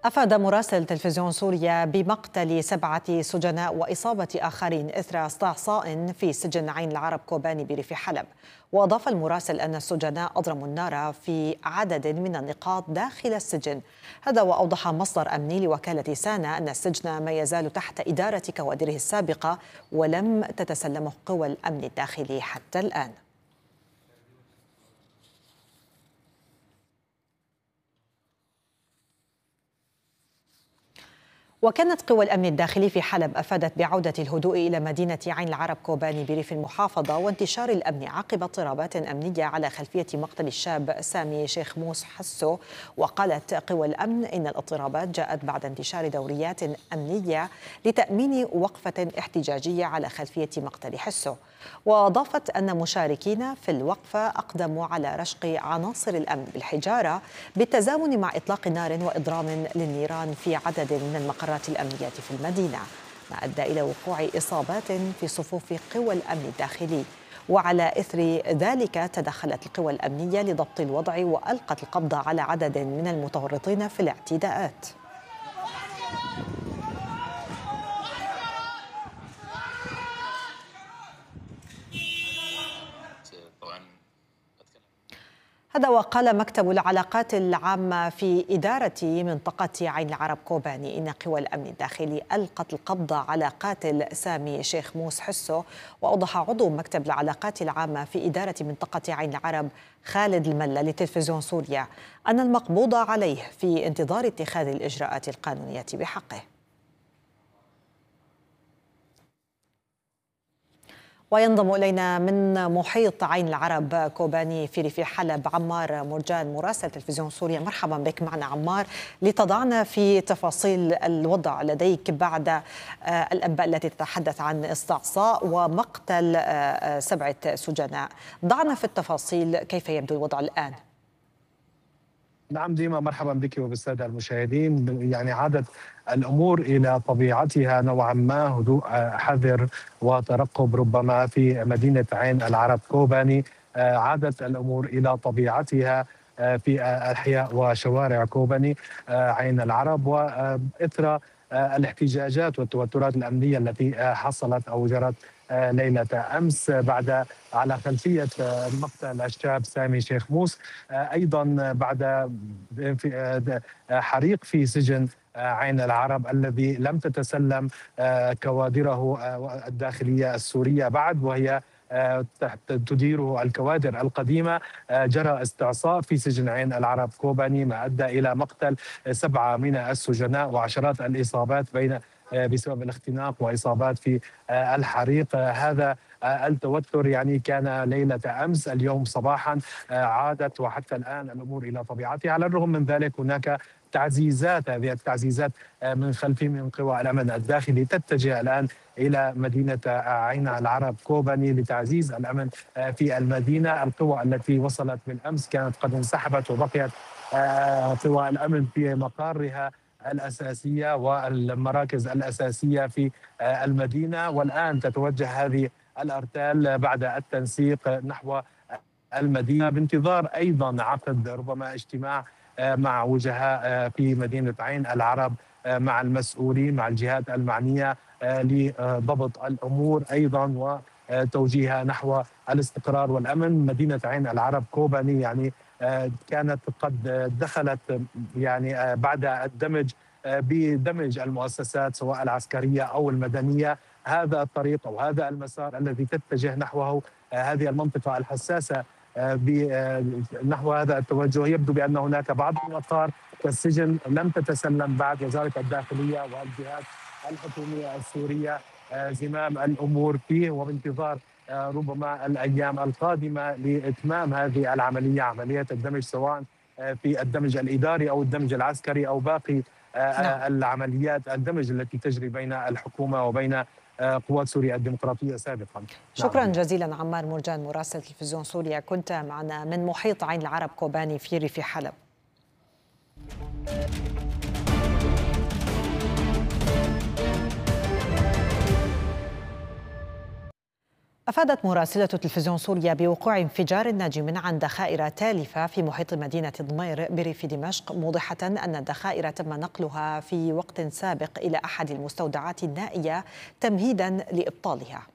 أفاد مراسل تلفزيون سوريا بمقتل 7 سجناء وإصابة آخرين إثر استعصاء في سجن عين العرب كوباني بريف حلب. وأضاف المراسل أن السجناء أضرموا النار في عدد من النقاط داخل السجن. هذا وأوضح مصدر أمني لوكالة سانا أن السجن ما يزال تحت إدارة كوادره السابقة ولم تتسلمه قوى الأمن الداخلي حتى الآن. وكانت قوى الأمن الداخلي في حلب أفادت بعودة الهدوء إلى مدينة عين العرب كوباني بريف المحافظة وانتشار الأمن عقب اضطرابات أمنية على خلفية مقتل الشاب سامي شيخ موس حسو. وقالت قوى الأمن إن الاضطرابات جاءت بعد انتشار دوريات أمنية لتأمين وقفة احتجاجية على خلفية مقتل حسو. وأضافت أن مشاركين في الوقفة أقدموا على رشق عناصر الأمن بالحجارة بالتزامن مع إطلاق نار وإضرام للنيران في عدد من المقرات الأمنية في المدينة، ما أدى إلى وقوع إصابات في صفوف قوى الأمن الداخلي. وعلى إثر ذلك تدخلت القوى الأمنية لضبط الوضع وألقت القبض على عدد من المتورطين في الاعتداءات. هذا وقال مكتب العلاقات العامة في إدارة منطقة عين العرب كوباني إن قوى الأمن الداخلي ألقت القبض على قاتل سامي شيخ موس حسو. وأوضح عضو مكتب العلاقات العامة في إدارة منطقة عين العرب خالد الملا لتلفزيون سوريا أن المقبوض عليه في انتظار اتخاذ الإجراءات القانونية بحقه. وينضم إلينا من محيط عين العرب كوباني في ريف حلب عمار مرجان مراسل تلفزيون سوريا. مرحبا بك معنا عمار لتضعنا في تفاصيل الوضع لديك بعد الأنباء التي تتحدث عن استعصاء ومقتل 7 سجناء. ضعنا في التفاصيل، كيف يبدو الوضع الآن؟ نعم ديما، مرحبا بك وبالسادة المشاهدين. يعني عادت الأمور إلى طبيعتها نوعا ما، هدوء حذر وترقب ربما في مدينة عين العرب كوباني. عادت الأمور إلى طبيعتها في أحياء وشوارع كوباني عين العرب، وإثر الاحتجاجات والتوترات الأمنية التي حصلت أو جرت ليلة أمس بعد على خلفية مقتل الشاب سامي شيخ موس، أيضا بعد حريق في سجن عين العرب الذي لم تتسلم كوادره الداخلية السورية بعد، وهي تديره الكوادر القديمة. جرى استعصاء في سجن عين العرب كوباني ما أدى إلى مقتل 7 من السجناء وعشرات الإصابات بسبب الاختناق وإصابات في الحريق. هذا التوتر يعني كان ليلة أمس. اليوم صباحا عادت وحتى الآن الأمور إلى طبيعتها. على الرغم من ذلك هناك تعزيزات، هذه التعزيزات من قوى الأمن الداخلي تتجه الآن إلى مدينة عين العرب كوباني لتعزيز الأمن في المدينة. القوى التي وصلت بالأمس كانت قد انسحبت، وبقيت قوى الأمن في مقارها الأساسية والمراكز الأساسية في المدينة، والآن تتوجه هذه الأرتال بعد التنسيق نحو المدينة بانتظار أيضا عقد ربما اجتماع مع وجهاء في مدينة عين العرب مع المسؤولين مع الجهات المعنية لضبط الأمور أيضا وتوجيهها نحو الاستقرار والأمن. مدينة عين العرب كوباني يعني كانت قد دخلت يعني بعد الدمج بدمج المؤسسات سواء العسكرية أو المدنية، هذا الطريق أو هذا المسار الذي تتجه نحوه هذه المنطقة الحساسة نحو هذا التوجه. يبدو بأن هناك بعض المقار كالسجن لم تتسلم بعد، وزارة الداخلية والجهات الحكومية السورية زمام الأمور فيه، وبانتظار ربما الأيام القادمة لإتمام هذه العملية، عملية الدمج سواء في الدمج الإداري أو الدمج العسكري أو باقي العمليات الدمج التي تجري بين الحكومة وبين قوات سوريا الديمقراطية سابقا. شكرا جزيلا عمار مرجان مراسل تلفزيون سوريا، كنت معنا من محيط عين العرب كوباني في ريف حلب. أفادت مراسلة تلفزيون سوريا بوقوع انفجار ناجم عن ذخائر تالفة في محيط مدينة ضمير بريف دمشق، موضحة أن الذخائر تم نقلها في وقت سابق إلى أحد المستودعات النائية تمهيدا لإبطالها.